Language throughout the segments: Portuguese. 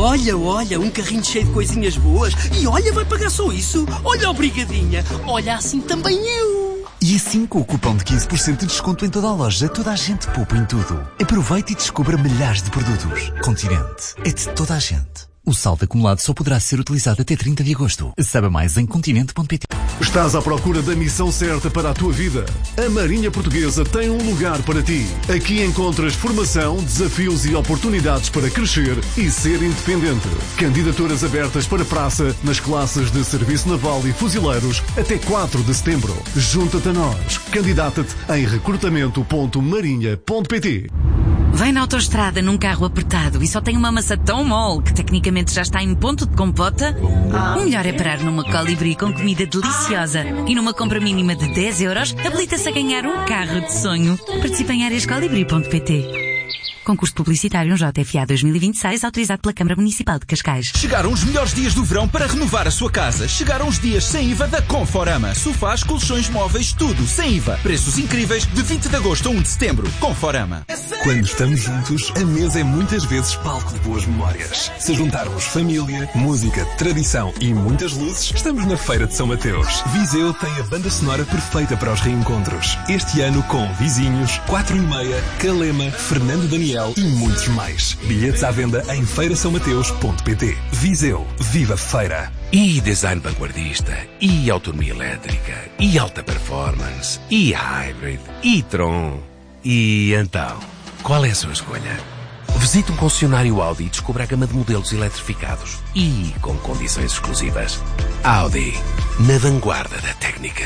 Olha, um carrinho cheio de coisinhas boas. E olha, vai pagar só isso. Olha, obrigadinha. Olha, assim também eu. E assim, com o cupom de 15% de desconto em toda a loja, toda a gente poupa em tudo. Aproveite e descubra milhares de produtos. Continente é de toda a gente. O saldo acumulado só poderá ser utilizado até 30 de agosto. Saiba mais em continente.pt. Estás à procura da missão certa para a tua vida? A Marinha Portuguesa tem um lugar para ti. Aqui encontras formação, desafios e oportunidades para crescer e ser independente. Candidaturas abertas para praça nas classes de Serviço Naval e Fuzileiros até 4 de setembro. Junta-te a nós. Candidata-te em recrutamento.marinha.pt. Vem na autoestrada num carro apertado e só tem uma massa tão mole que tecnicamente já está em ponto de compota? O melhor é parar numa Colibri com comida deliciosa e numa compra mínima de 10 euros habilita-se a ganhar um carro de sonho. Participe em arescolibri.pt. Concurso publicitário JFA 2026, autorizado pela Câmara Municipal de Cascais. Chegaram os melhores dias do verão para renovar a sua casa. Chegaram os dias sem IVA da Conforama. Sofás, colchões, móveis, tudo sem IVA. Preços incríveis de 20 de agosto a 1 de setembro. Conforama. Quando estamos juntos, a mesa é muitas vezes palco de boas memórias. Se juntarmos família, música, tradição e muitas luzes, estamos na Feira de São Mateus. Viseu tem a banda sonora perfeita para os reencontros. Este ano com Vizinhos, 4 e meia, Calema, Fernando Daniel e muitos mais. Bilhetes à venda em feirasaomateus.pt. Viseu, viva a feira! E design vanguardista, e autonomia elétrica, e alta performance, e hybrid, e Tron. E então, qual é a sua escolha? Visite um concessionário Audi e descubra a gama de modelos eletrificados e com condições exclusivas. Audi, na vanguarda da técnica.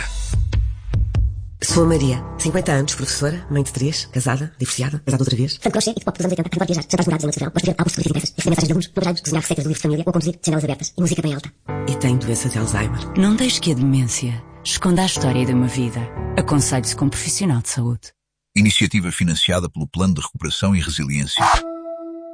Sou a Maria, 50 anos, professora, mãe de 3, casada, divorciada, casada outra vez. Fã de crochê e de pop dos anos 80, a viajar, jantares morados em Montserrat, ou escrever álbuns de fotografias impressas, escrever mensagens de alunos, no horários, desenhar receitas de livros de família ou conduzir janelas abertas e música bem alta. E tenho doença de Alzheimer. Não deixe que a demência esconda a história de uma vida. Aconselhe-se com um profissional de saúde. Iniciativa financiada pelo Plano de Recuperação e Resiliência.